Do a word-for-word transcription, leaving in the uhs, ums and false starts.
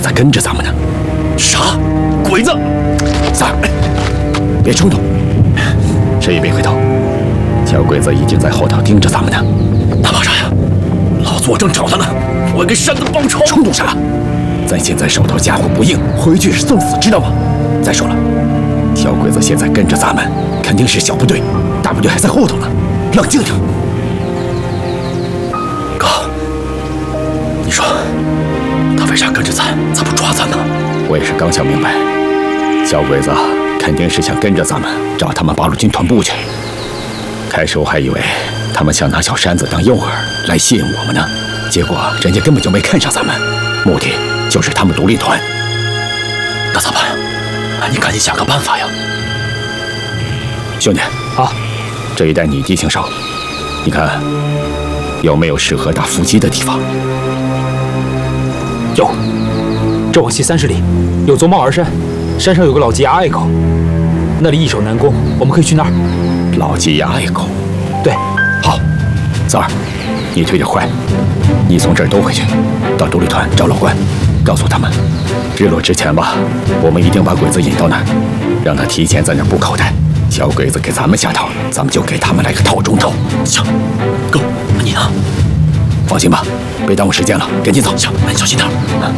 在跟着咱们呢。 啥？鬼子？ 三儿，别冲动，谁也别回头。小鬼子已经在后头盯着咱们呢。 他怕啥呀？老子我正找他呢，我要给山子报仇！ 冲动啥？咱现在手头家伙不硬，回去是送死，知道吗？再说了，小鬼子现在跟着咱们，肯定是小部队，大部队还在后头呢。冷静点。 哥，你说他为啥跟着咱？咋不抓咱呢？ 我也是刚想明白，小鬼子肯定是想跟着咱们找他们八路军团部去。开始我还以为他们想拿小山子当诱饵来吸引我们呢，结果人家根本就没看上咱们，目的就是他们独立团。 那咋办呀？你赶紧想个办法呀！ 兄弟， 好， 这一带你地形熟，你看有没有适合打伏击的地方？ 有，这往西三十里有座帽儿山，山上有个老鸡崖隘口，那里易守难攻，我们可以去那儿。 老鸡崖隘口。 对， 好，三儿，你推着快，你从这儿兜回去，到独立团找老关，告诉他们，日落之前吧，我们一定把鬼子引到那儿，让他提前在那儿布口袋。小鬼子给咱们下套，咱们就给他们来个套中套。 行，哥，那你呢？ 放心吧，别耽误时间了，赶紧走。 行，那你小心点。